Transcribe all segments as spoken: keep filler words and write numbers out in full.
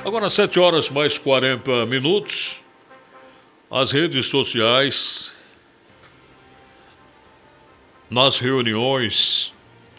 Agora, sete horas mais quarenta minutos. As redes sociais, nas reuniões,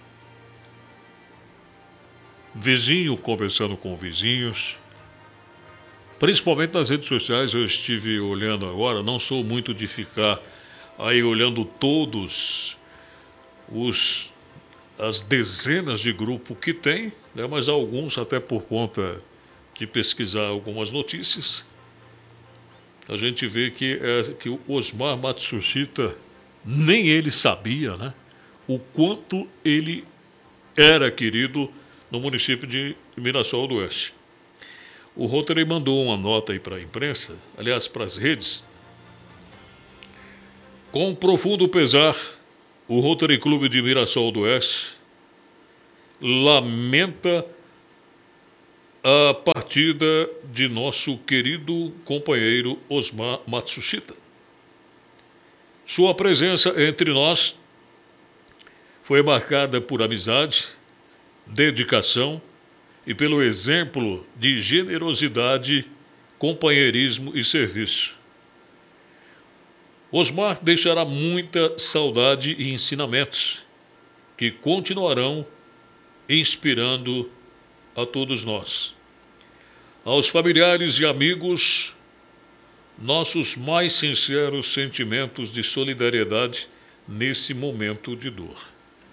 vizinho conversando com vizinhos, principalmente nas redes sociais. Eu estive olhando agora, não sou muito de ficar aí olhando todos os as dezenas de grupos que tem, né, mas alguns, até por conta de pesquisar algumas notícias, a gente vê que, é, que o Osmar Matsushita, nem ele sabia, né, o quanto ele era querido no município de Mirassol do Oeste. O Rotary mandou uma nota aí para a imprensa, aliás, para as redes. Com profundo pesar, o Rotary Clube de Mirassol do Oeste lamenta a partida de nosso querido companheiro Osmar Matsushita. Sua presença entre nós foi marcada por amizade, dedicação e pelo exemplo de generosidade, companheirismo e serviço. Osmar deixará muita saudade e ensinamentos que continuarão inspirando a todos nós. Aos familiares e amigos, nossos mais sinceros sentimentos de solidariedade nesse momento de dor.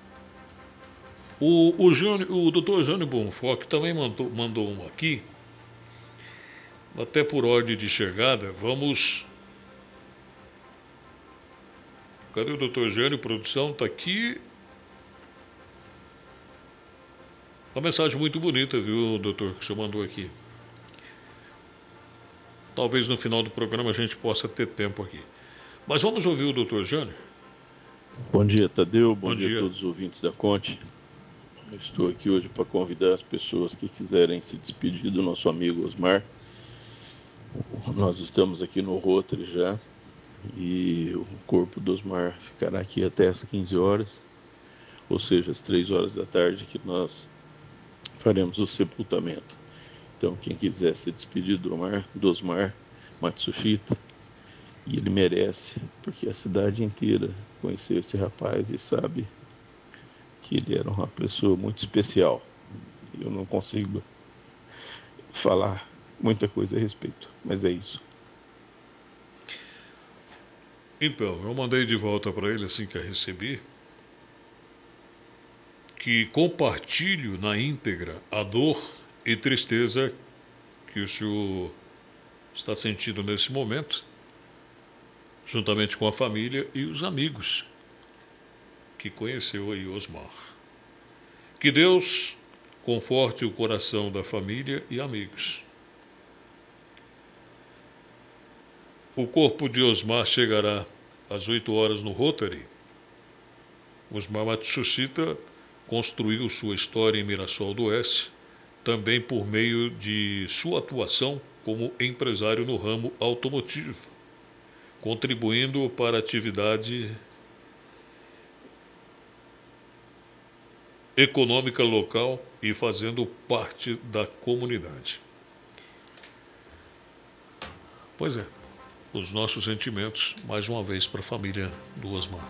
O, o, Jânio, o doutor Jânio Bonfoc também mandou, mandou um aqui, até por ordem de chegada. Vamos... Cadê o doutor Jânio? Produção, está aqui. Uma mensagem muito bonita, viu, doutor, que o senhor mandou aqui. Talvez no final do programa a gente possa ter tempo aqui. Mas vamos ouvir o doutor Jânio. Bom dia, Tadeu. Bom, Bom dia, dia a todos os ouvintes da Conte. Eu estou aqui hoje para convidar as pessoas que quiserem se despedir do nosso amigo Osmar. Nós estamos aqui no Rotary já e o corpo do Osmar ficará aqui até às quinze horas, ou seja, às três horas da tarde, que nós faremos o sepultamento. Então, quem quiser se despedir do Osmar, do Osmar Matsushita, e ele merece, porque a cidade inteira conheceu esse rapaz e sabe que ele era uma pessoa muito especial. Eu não consigo falar muita coisa a respeito, mas é isso. Então, eu mandei de volta para ele assim que a recebi, que compartilho na íntegra a dor e tristeza que o senhor está sentindo nesse momento, juntamente com a família e os amigos que conheceu aí Osmar. Que Deus conforte o coração da família e amigos. O corpo de Osmar chegará às oito horas no Rotary. Osmar Matsushita construiu sua história em Mirassol do Oeste, também por meio de sua atuação como empresário no ramo automotivo, contribuindo para a atividade econômica local e fazendo parte da comunidade. Pois é, os nossos sentimentos, mais uma vez, para a família do Osmar.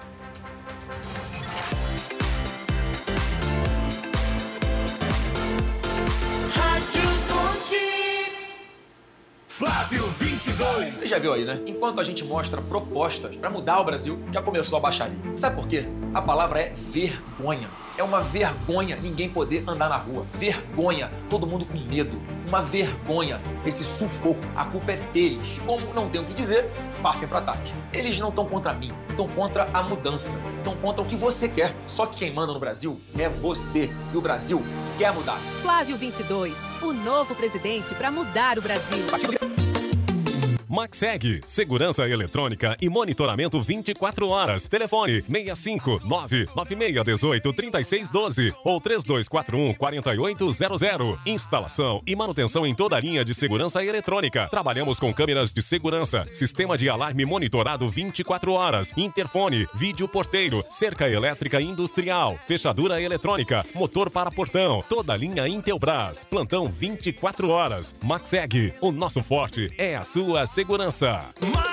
Flávio vinte e dois. Você já viu aí, né? Enquanto a gente mostra propostas para mudar o Brasil, já começou a baixaria. Sabe por quê? A palavra é vergonha. É uma vergonha ninguém poder andar na rua. Vergonha, todo mundo com medo. Uma vergonha, esse sufoco. A culpa é deles. Como não tem o que dizer, partem para ataque. Eles não estão contra mim, estão contra a mudança. Estão contra o que você quer. Só que quem manda no Brasil é você. E o Brasil quer mudar. Flávio vinte e dois, o novo presidente para mudar o Brasil. Maxeg, segurança eletrônica e monitoramento vinte e quatro horas. Telefone seis cinco nove nove seis um oito três seis um dois ou três dois quatro um quatro oito zero zero. Instalação e manutenção em toda a linha de segurança eletrônica. Trabalhamos com câmeras de segurança, sistema de alarme monitorado vinte e quatro horas, interfone, vídeo porteiro, cerca elétrica industrial, fechadura eletrônica, motor para portão, toda a linha Intelbras. Plantão vinte e quatro horas. Maxeg, o nosso forte é a sua segurança.